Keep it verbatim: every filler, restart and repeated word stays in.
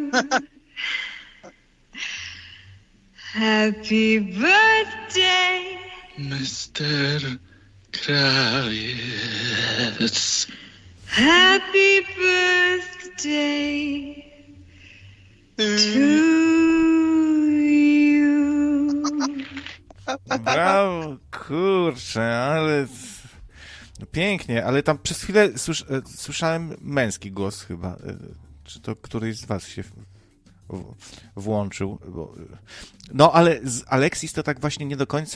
Happy birthday, mister Krawiec. happy birthday to you. Brawo, kurczę, ale no pięknie, ale tam przez chwilę słysz... słyszałem męski głos chyba. Czy to któryś z was się w... włączył? No, ale z Alexis to tak właśnie nie do końca